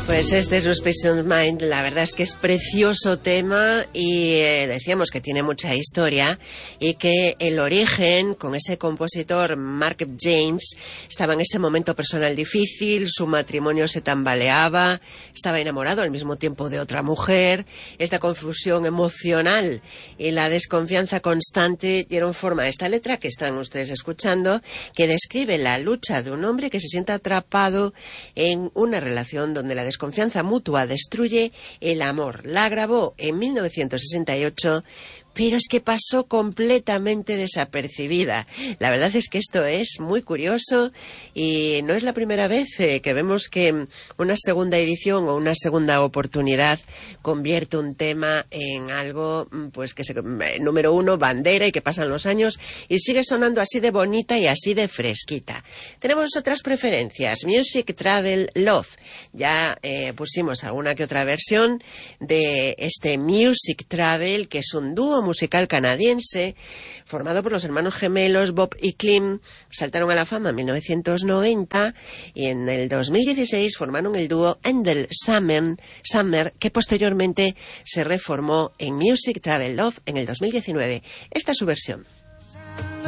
Pues este Suspicious Mind, la verdad es que es precioso tema y decíamos que tiene mucha historia y que el origen con ese compositor Mark James estaba en ese momento personal difícil, su matrimonio se tambaleaba, estaba enamorado al mismo tiempo de otra mujer, esta confusión emocional y la desconfianza constante dieron forma a esta letra que están ustedes escuchando, que describe la lucha de un hombre que se siente atrapado en una relación donde la desconfianza mutua destruye el amor. La grabó en 1968, pero es que pasó completamente desapercibida. La verdad es que esto es muy curioso y no es la primera vez que vemos que una segunda edición o una segunda oportunidad convierte un tema en algo pues que se número uno, bandera, y que pasan los años y sigue sonando así de bonita y así de fresquita. Tenemos otras preferencias. Music Travel Love. Ya pusimos alguna que otra versión de este Music Travel, que es un dúo musical canadiense formado por los hermanos gemelos Bob y Clem. Saltaron a la fama en 1990 y en el 2016 formaron el dúo Endel Summer, que posteriormente se reformó en Music Travel Love en el 2019. Esta es su versión.